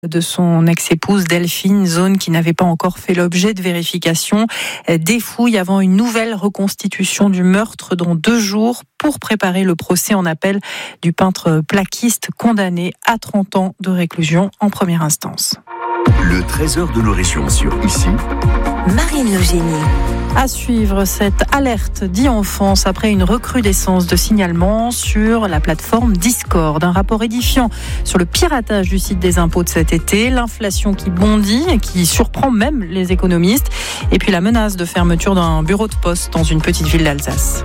de son ex-épouse Delphine, zone qui n'avait pas encore fait l'objet de vérification. Des fouilles avant une nouvelle reconstitution du meurtre dans 2 jours pour préparer le procès en appel du peintre plaquiste condamné à 30 ans de réclusion en première instance. Le trésor de nos régions sur Ici, Marine Logénie. À suivre cette alerte d'e-enfance après une recrudescence de signalements sur la plateforme Discord. Un rapport édifiant sur le piratage du site des impôts de cet été, l'inflation qui bondit et qui surprend même les économistes, et puis la menace de fermeture d'un bureau de poste dans une petite ville d'Alsace.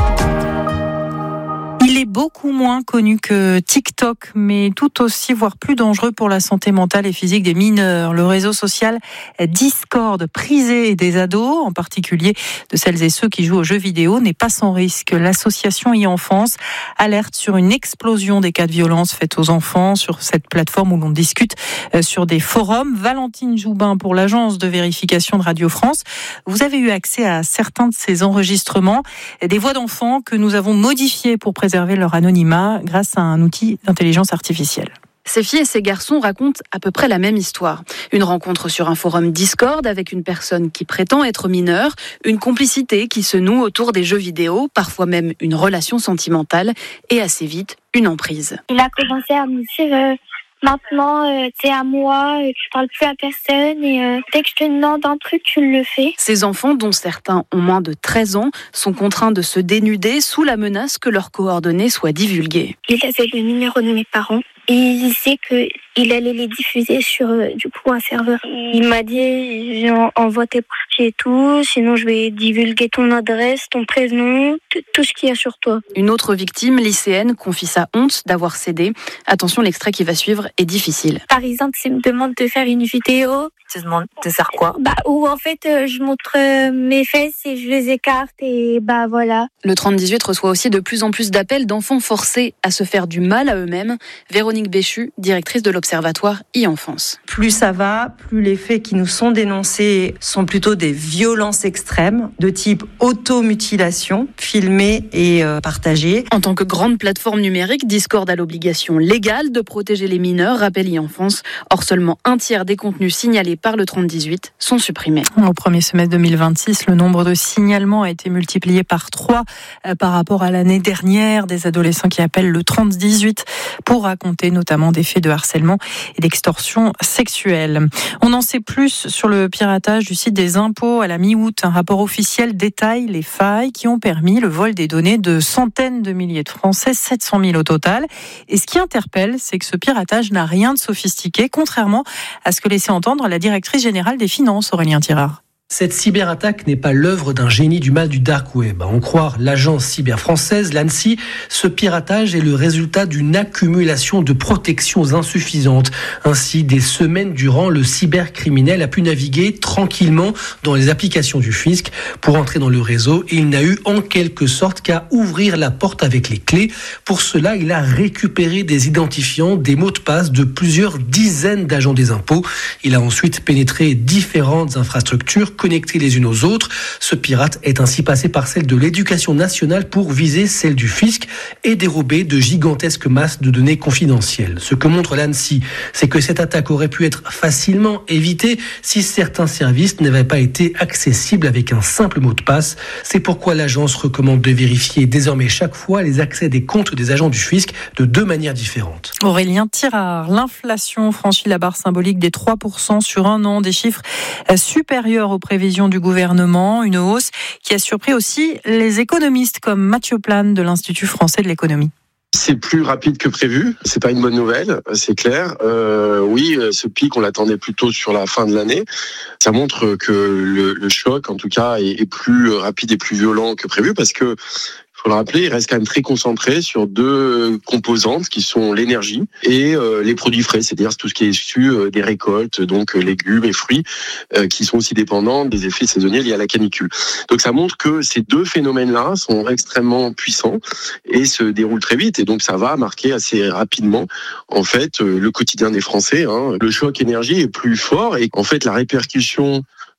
Il est beaucoup moins connu que TikTok, mais tout aussi, voire plus dangereux pour la santé mentale et physique des mineurs. Le réseau social Discord, prisé des ados, en particulier de celles et ceux qui jouent aux jeux vidéo, n'est pas sans risque. L'association e-enfance alerte sur une explosion des cas de violence faites aux enfants sur cette plateforme où l'on discute sur des forums. Valentine Joubin pour l'agence de vérification de Radio France. Vous avez eu accès à certains de ces enregistrements, des voix d'enfants que nous avons modifiées pour préserver leur anonymat grâce à un outil d'intelligence artificielle. Ces filles et ces garçons racontent à peu près la même histoire. Une rencontre sur un forum Discord avec une personne qui prétend être mineure, une complicité qui se noue autour des jeux vidéo, parfois même une relation sentimentale et assez vite une emprise. Il a commencé à me dire maintenant, c'est à moi, tu parles plus à personne et dès que je te demande un truc, tu le fais. Ces enfants, dont certains ont moins de 13 ans, sont contraints de se dénuder sous la menace que leurs coordonnées soient divulguées. Il avait le numéro de mes parents et il disait qu'il allait les diffuser sur un serveur. Il m'a dit envoie tes parties et tout, sinon je vais divulguer ton adresse, ton prénom, tout ce qu'il y a sur toi. Une autre victime, lycéenne, confie sa honte d'avoir cédé. Attention, l'extrait qui va suivre est difficile. Par exemple, s'il me demande de faire une vidéo, Tu te demandes de faire quoi? où en fait je montre mes fesses et je les écarte et voilà. Le 30-18 reçoit aussi de plus en plus d'appels d'enfants forcés à se faire du mal à eux-mêmes. Véronique Béchu, directrice de l'Observatoire e-enfance. Plus ça va, plus les faits qui nous sont dénoncés sont plutôt des violences extrêmes de type automutilation, filmées et partagées. En tant que grande plateforme numérique, Discord a l'obligation légale de protéger les mineurs, rappelle e-enfance. Or, seulement un tiers des contenus signalés par le 30-18 sont supprimés. Au premier semestre 2026, le nombre de signalements a été multiplié par 3 par rapport à l'année dernière. Des adolescents qui appellent le 30-18 pour raconter notamment des faits de harcèlement et d'extorsion sexuelle. On en sait plus sur le piratage du site des impôts à la mi-août. Un rapport officiel détaille les failles qui ont permis le vol des données de centaines de milliers de Français, 700 000 au total. Et ce qui interpelle, c'est que ce piratage n'a rien de sophistiqué, contrairement à ce que laissait entendre la directrice générale des Finances, Aurélien Tirard. Cette cyberattaque n'est pas l'œuvre d'un génie du mal du dark web. À en croire l'agence cyber française, l'ANSSI, ce piratage est le résultat d'une accumulation de protections insuffisantes. Ainsi, des semaines durant, le cybercriminel a pu naviguer tranquillement dans les applications du fisc pour entrer dans le réseau et il n'a eu en quelque sorte qu'à ouvrir la porte avec les clés. Pour cela, il a récupéré des identifiants, des mots de passe de plusieurs dizaines d'agents des impôts. Il a ensuite pénétré différentes infrastructures connectés les unes aux autres. Ce pirate est ainsi passé par celle de l'éducation nationale pour viser celle du fisc et dérober de gigantesques masses de données confidentielles. Ce que montre l'ANSSI, c'est que cette attaque aurait pu être facilement évitée si certains services n'avaient pas été accessibles avec un simple mot de passe. C'est pourquoi l'agence recommande de vérifier désormais chaque fois les accès des comptes des agents du fisc de 2 manières différentes. Aurélien Tirard, l'inflation franchit la barre symbolique des 3% sur un an, des chiffres supérieurs aux prévisions du gouvernement, une hausse qui a surpris aussi les économistes comme Mathieu Plane de l'Institut français de l'économie. C'est plus rapide que prévu, c'est pas une bonne nouvelle, c'est clair. Oui, ce pic, on l'attendait plutôt sur la fin de l'année. Ça montre que le choc, en tout cas, est plus rapide et plus violent que prévu parce que faut le rappeler, il reste quand même très concentré sur 2 composantes qui sont l'énergie et les produits frais, c'est-à-dire tout ce qui est issu des récoltes, donc légumes et fruits, qui sont aussi dépendants des effets saisonniers liés à la canicule. Donc ça montre que ces 2 phénomènes-là sont extrêmement puissants et se déroulent très vite et donc ça va marquer assez rapidement en fait le quotidien des Français. Le choc énergie est plus fort et en fait la répercussion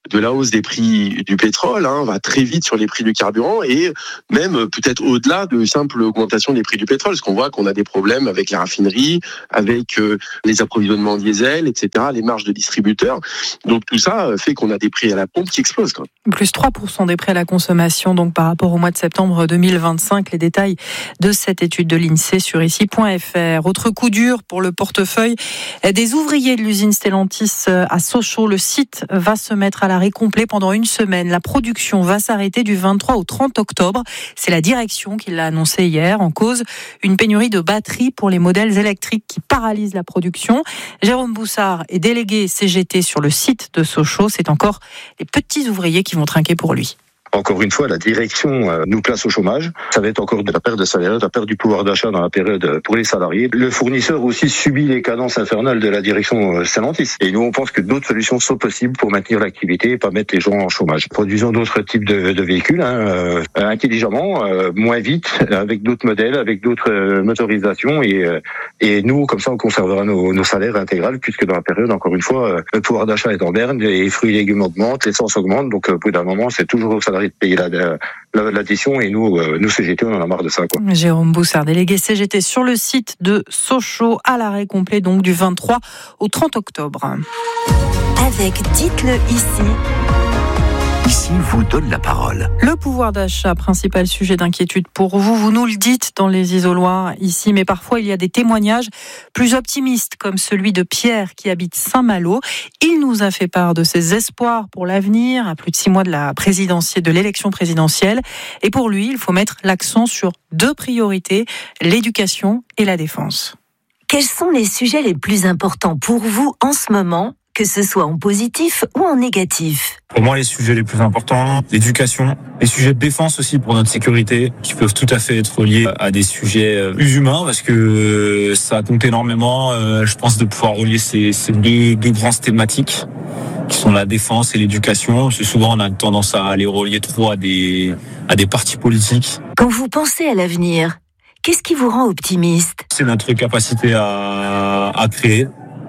de la hausse des prix du pétrole, va très vite sur les prix du carburant et même peut-être au-delà de simple augmentation des prix du pétrole, parce qu'on voit qu'on a des problèmes avec les raffineries, avec les approvisionnements en diesel, etc., les marges de distributeurs. Donc tout ça fait qu'on a des prix à la pompe qui explosent. Plus 3% des prix à la consommation, donc par rapport au mois de septembre 2025. Les détails de cette étude de l'INSEE sur ici.fr. Autre coup dur pour le portefeuille des ouvriers de l'usine Stellantis à Sochaux. Le site va se mettre à l'arrêt complet pendant une semaine. La production va s'arrêter du 23 au 30 octobre. C'est la direction qui l'a annoncé hier. En cause, une pénurie de batteries pour les modèles électriques qui paralyse la production. Jérôme Boussard est délégué CGT sur le site de Sochaux. C'est encore les petits ouvriers qui vont trinquer pour lui. Encore une fois, la direction nous place au chômage. Ça va être encore de la perte de salaire, de la perte du pouvoir d'achat dans la période pour les salariés. Le fournisseur aussi subit les cadences infernales de la direction Stellantis. Et nous, on pense que d'autres solutions sont possibles pour maintenir l'activité et pas mettre les gens en chômage. Produisons d'autres types de véhicules, intelligemment, moins vite, avec d'autres modèles, avec d'autres motorisations. Et nous, comme ça, on conservera nos salaires intégrales, puisque dans la période, encore une fois, le pouvoir d'achat est en berne, les fruits et légumes augmentent, l'essence augmente. Donc, au bout d'un moment, c'est toujours aux salariés de payer l'addition et nous CGT, on en a marre de ça. Jérôme Boussard, délégué CGT sur le site de Sochaux, à l'arrêt complet donc du 23 au 30 octobre. Avec Dites-le ici. Ici vous donne la parole. Le pouvoir d'achat, principal sujet d'inquiétude pour vous. Vous nous le dites dans les isoloirs ici, mais parfois il y a des témoignages plus optimistes, comme celui de Pierre qui habite Saint-Malo. Il nous a fait part de ses espoirs pour l'avenir, à plus de 6 mois de l'élection présidentielle. Et pour lui, il faut mettre l'accent sur 2 priorités, l'éducation et la défense. Quels sont les sujets les plus importants pour vous en ce moment, que ce soit en positif ou en négatif? Pour moi, les sujets les plus importants, l'éducation, les sujets de défense aussi pour notre sécurité, qui peuvent tout à fait être liés à des sujets plus humains, parce que ça compte énormément, je pense, de pouvoir relier ces deux grandes thématiques, qui sont la défense et l'éducation. Parce que souvent, on a tendance à les relier trop à des partis politiques. Quand vous pensez à l'avenir, qu'est-ce qui vous rend optimiste? C'est notre capacité à créer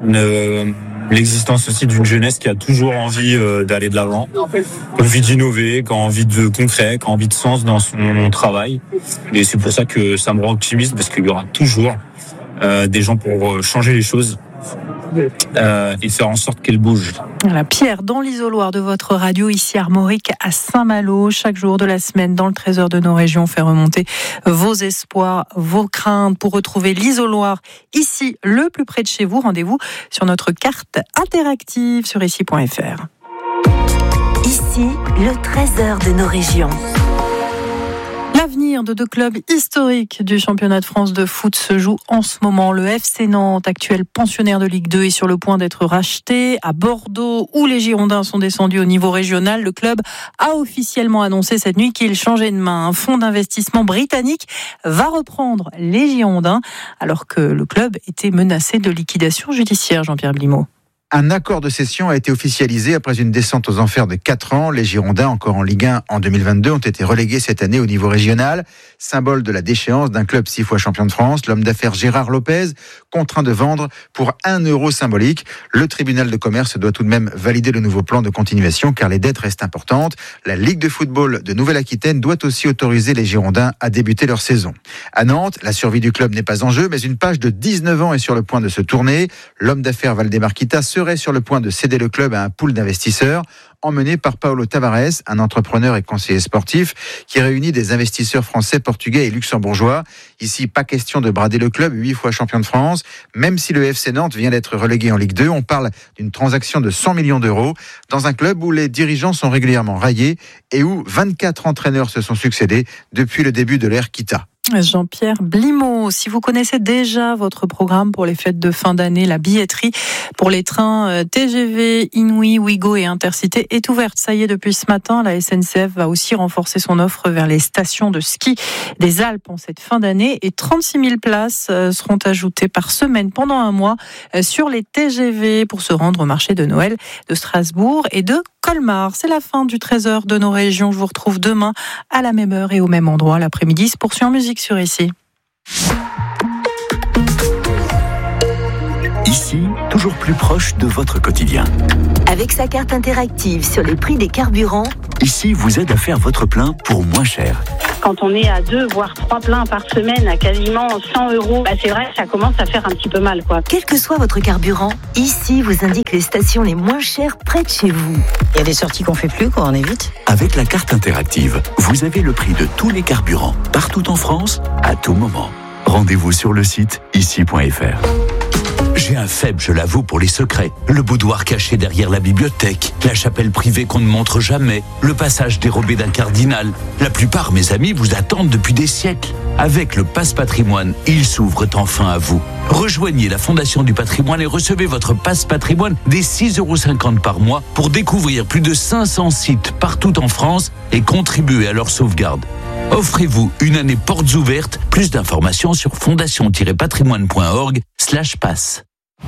l'existence aussi d'une jeunesse qui a toujours envie d'aller de l'avant, envie d'innover, qui a envie de concret, qui a envie de sens dans son travail. Et c'est pour ça que ça me rend optimiste, parce qu'il y aura toujours des gens pour changer les choses et faire en sorte qu'elles bougent. Voilà, Pierre, dans l'isoloir de votre radio, ici Armorique à Saint-Malo, chaque jour de la semaine, dans le trésor de nos régions, fait remonter vos espoirs, vos craintes. Pour retrouver l'isoloir ici, le plus près de chez vous, rendez-vous sur notre carte interactive sur ici.fr. Ici, le trésor de nos régions. L'avenir de 2 clubs historiques du championnat de France de foot se joue en ce moment. Le FC Nantes, actuel pensionnaire de Ligue 2, est sur le point d'être racheté. À Bordeaux, où les Girondins sont descendus au niveau régional, le club a officiellement annoncé cette nuit qu'il changeait de main. Un fonds d'investissement britannique va reprendre les Girondins, alors que le club était menacé de liquidation judiciaire. Jean-Pierre Blimaud. Un accord de cession a été officialisé après une descente aux enfers de 4 ans. Les Girondins, encore en Ligue 1 en 2022, ont été relégués cette année au niveau régional. Symbole de la déchéance d'un club 6 fois champion de France, l'homme d'affaires Gérard Lopez, contraint de vendre pour 1 euro symbolique. Le tribunal de commerce doit tout de même valider le nouveau plan de continuation, car les dettes restent importantes. La Ligue de football de Nouvelle-Aquitaine doit aussi autoriser les Girondins à débuter leur saison. À Nantes, la survie du club n'est pas en jeu, mais une page de 19 ans est sur le point de se tourner. L'homme d'affaires Valdemar Kita serait sur le point de céder le club à un pool d'investisseurs emmené par Paulo Tavares, un entrepreneur et conseiller sportif qui réunit des investisseurs français, portugais et luxembourgeois. Ici, pas question de brader le club, 8 fois champion de France. Même si le FC Nantes vient d'être relégué en Ligue 2, on parle d'une transaction de 100 millions d'euros dans un club où les dirigeants sont régulièrement raillés et où 24 entraîneurs se sont succédés depuis le début de l'ère Kita. Jean-Pierre Blimaud, si vous connaissez déjà votre programme pour les fêtes de fin d'année, la billetterie pour les trains TGV, Inouï, Ouigo et Intercité est ouverte. Ça y est, depuis ce matin, la SNCF va aussi renforcer son offre vers les stations de ski des Alpes en cette fin d'année et 36 000 places seront ajoutées par semaine pendant 1 mois sur les TGV pour se rendre au marché de Noël de Strasbourg et de Colmar. C'est la fin du trésor de nos régions. Je vous retrouve demain à la même heure et au même endroit. L'après-midi se poursuit en musique sur ici. Ici, toujours plus proche de votre quotidien. Avec sa carte interactive sur les prix des carburants, Ici vous aide à faire votre plein pour moins cher. Quand on est à 2 voire 3 pleins par semaine à quasiment 100 €, c'est vrai que ça commence à faire un petit peu mal, quoi. quel que soit votre carburant, ici vous indique les stations les moins chères près de chez vous. Il y a des sorties qu'on fait plus, on évite. Avec la carte interactive, vous avez le prix de tous les carburants, partout en France, à tout moment. Rendez-vous sur le site ici.fr. J'ai un faible, je l'avoue, pour les secrets. Le boudoir caché derrière la bibliothèque, la chapelle privée qu'on ne montre jamais, le passage dérobé d'un cardinal. La plupart, mes amis, vous attendent depuis des siècles. Avec le Pass Patrimoine, ils s'ouvrent enfin à vous. Rejoignez la Fondation du Patrimoine et recevez votre Pass Patrimoine dès 6,50 € par mois pour découvrir plus de 500 sites partout en France et contribuer à leur sauvegarde. Offrez-vous une année portes ouvertes. Plus d'informations sur fondation-patrimoine.org/pass.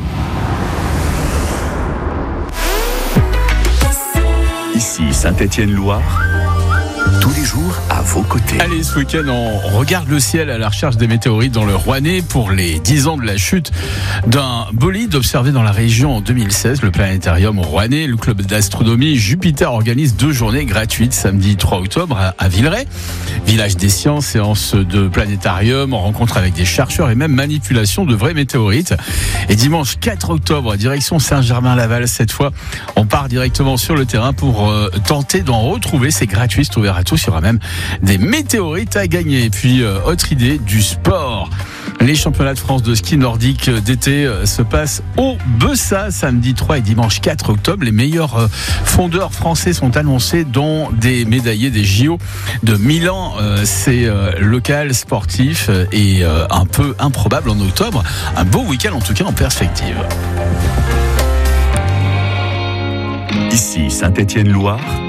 Ici Saint-Étienne-Loire, tous les jours à vos côtés. Allez, ce week-end, on regarde le ciel à la recherche des météorites dans le Rouennais pour les 10 ans de la chute d'un bolide observé dans la région en 2016, le planétarium Rouennais. Le club d'astronomie Jupiter organise 2 journées gratuites samedi 3 octobre à Villeray. Village des sciences, séance de planétarium, rencontre avec des chercheurs et même manipulation de vraies météorites. Et dimanche 4 octobre, direction Saint-Germain-Laval, cette fois, on part directement sur le terrain pour tenter d'en retrouver. C'est gratuit, c'est ouvert à tous. Il y aura même des météorites à gagner. Et puis, autre idée, du sport. Les championnats de France de ski nordique d'été se passent au Bessa samedi 3 et dimanche 4 octobre. Les meilleurs fondeurs français sont annoncés, dont des médaillés des JO de Milan. C'est local, sportif et un peu improbable en octobre. Un beau week-end en tout cas en perspective. Ici Saint-Étienne-Loire,